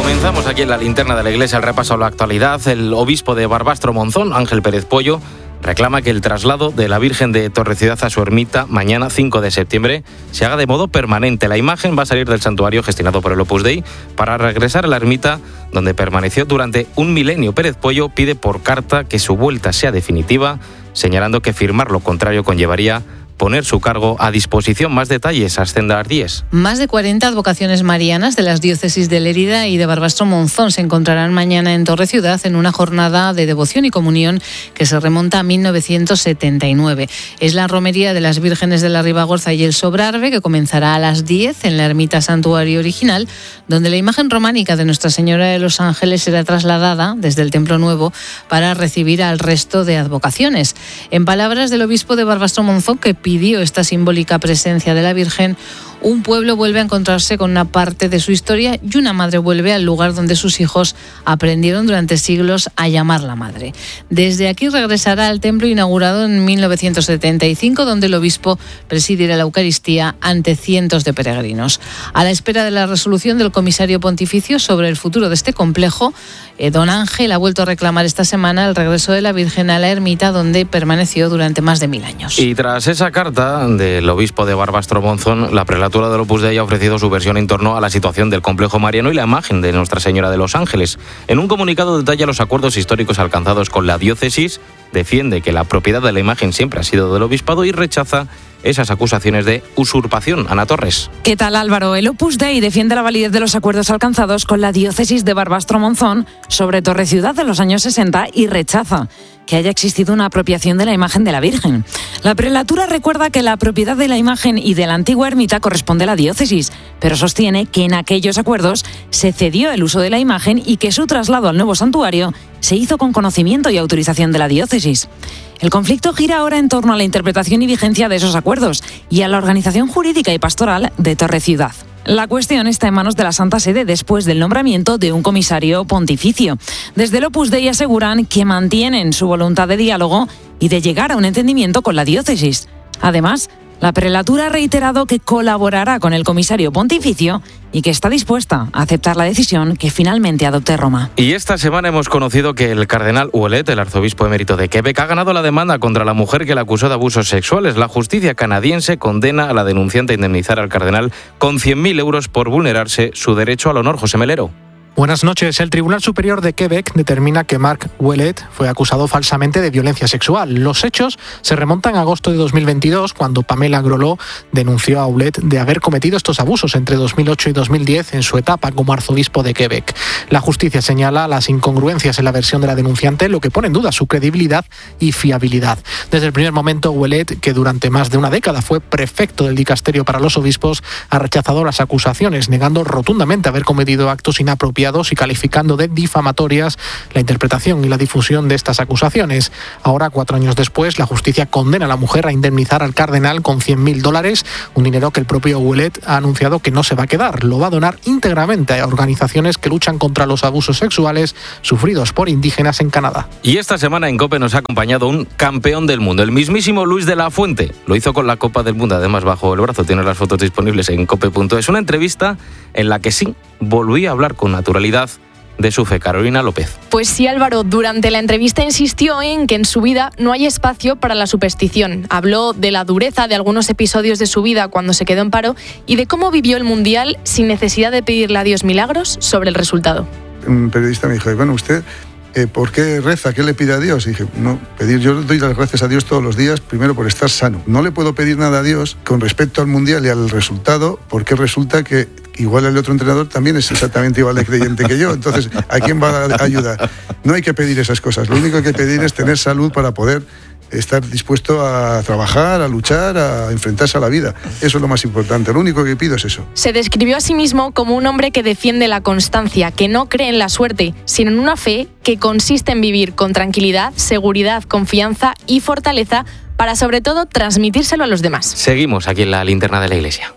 Comenzamos aquí en la linterna de la Iglesia el repaso a la actualidad. El obispo de Barbastro Monzón, Ángel Pérez Pollo, reclama que el traslado de la Virgen de Torreciudad a su ermita mañana 5 de septiembre se haga de modo permanente. La imagen va a salir del santuario gestionado por el Opus Dei para regresar a la ermita donde permaneció durante un milenio. Pérez Pollo pide por carta que su vuelta sea definitiva, señalando que firmar lo contrario conllevaría poner su cargo a disposición. Más detalles, Ascenda Ardíez. Más de 40 advocaciones marianas de las diócesis de Lérida y de Barbastro Monzón se encontrarán mañana en Torreciudad en una jornada de devoción y comunión que se remonta a 1979. Es la romería de las Vírgenes de la Ribagorza y el Sobrarbe, que comenzará a las 10 en la ermita santuario original, donde la imagen románica de Nuestra Señora de los Ángeles será trasladada desde el Templo Nuevo para recibir al resto de advocaciones. En palabras del obispo de Barbastro Monzón, que pidió esta simbólica presencia de la Virgen, un pueblo vuelve a encontrarse con una parte de su historia y una madre vuelve al lugar donde sus hijos aprendieron durante siglos a llamarla madre. Desde aquí regresará al templo inaugurado en 1975, donde el obispo presidirá la Eucaristía ante cientos de peregrinos. A la espera de la resolución del comisario pontificio sobre el futuro de este complejo, don Ángel ha vuelto a reclamar esta semana el regreso de la Virgen a la ermita donde permaneció durante más de 1000 años. Y tras esa carta del obispo de Barbastro Monzón, la prelatura del Opus Dei ha ofrecido su versión en torno a la situación del complejo mariano y la imagen de Nuestra Señora de los Ángeles. En un comunicado detalla los acuerdos históricos alcanzados con la diócesis, defiende que la propiedad de la imagen siempre ha sido del obispado y rechaza esas acusaciones de usurpación. Ana Torres. ¿Qué tal, Álvaro? El Opus Dei defiende la validez de los acuerdos alcanzados con la diócesis de Barbastro Monzón sobre Torreciudad de los años 60 y rechaza que haya existido una apropiación de la imagen de la Virgen. La prelatura recuerda que la propiedad de la imagen y de la antigua ermita corresponde a la diócesis, pero sostiene que en aquellos acuerdos se cedió el uso de la imagen y que su traslado al nuevo santuario se hizo con conocimiento y autorización de la diócesis. El conflicto gira ahora en torno a la interpretación y vigencia de esos acuerdos y a la organización jurídica y pastoral de Torreciudad. La cuestión está en manos de la Santa Sede después del nombramiento de un comisario pontificio. Desde el Opus Dei aseguran que mantienen su voluntad de diálogo y de llegar a un entendimiento con la diócesis. Además, la prelatura ha reiterado que colaborará con el comisario pontificio y que está dispuesta a aceptar la decisión que finalmente adopte Roma. Y esta semana hemos conocido que el cardenal Ouellet, el arzobispo emérito de Quebec, ha ganado la demanda contra la mujer que le acusó de abusos sexuales. La justicia canadiense condena a la denunciante a indemnizar al cardenal con 100.000 euros por vulnerarse su derecho al honor. José Melero. Buenas noches. El Tribunal Superior de Quebec determina que Marc Ouellet fue acusado falsamente de violencia sexual. Los hechos se remontan a agosto de 2022, cuando Pamela Grolot denunció a Ouellet de haber cometido estos abusos entre 2008 y 2010 en su etapa como arzobispo de Quebec. La justicia señala las incongruencias en la versión de la denunciante, lo que pone en duda su credibilidad y fiabilidad. Desde el primer momento, Ouellet, que durante más de una década fue prefecto del dicasterio para los obispos, ha rechazado las acusaciones, negando rotundamente haber cometido actos inapropiados y calificando de difamatorias la interpretación y la difusión de estas acusaciones. Ahora, 4 años después, la justicia condena a la mujer a indemnizar al cardenal con $100.000, un dinero que el propio Ouellet ha anunciado que no se va a quedar. Lo va a donar íntegramente a organizaciones que luchan contra los abusos sexuales sufridos por indígenas en Canadá. Y esta semana en COPE nos ha acompañado un campeón del mundo, el mismísimo Luis de la Fuente. Lo hizo con la Copa del Mundo, además bajo el brazo. Tiene las fotos disponibles en cope.es. Una entrevista en la que sí volví a hablar con naturalidad de su fe. Carolina López. Pues sí, Álvaro, durante la entrevista insistió en que en su vida no hay espacio para la superstición. Habló de la dureza de algunos episodios de su vida cuando se quedó en paro y de cómo vivió el Mundial sin necesidad de pedirle a Dios milagros sobre el resultado. Un periodista me dijo, bueno, usted, ¿por qué reza? ¿Qué le pide a Dios? Y dije, no, yo doy las gracias a Dios todos los días, primero por estar sano. No le puedo pedir nada a Dios con respecto al Mundial y al resultado, porque resulta que igual el otro entrenador también es exactamente igual de creyente que yo. Entonces, ¿a quién va a ayudar? No hay que pedir esas cosas. Lo único que hay que pedir es tener salud para poder estar dispuesto a trabajar, a luchar, a enfrentarse a la vida. Eso es lo más importante. Lo único que pido es eso. Se describió a sí mismo como un hombre que defiende la constancia, que no cree en la suerte, sino en una fe que consiste en vivir con tranquilidad, seguridad, confianza y fortaleza para, sobre todo, transmitírselo a los demás. Seguimos aquí en la linterna de la Iglesia.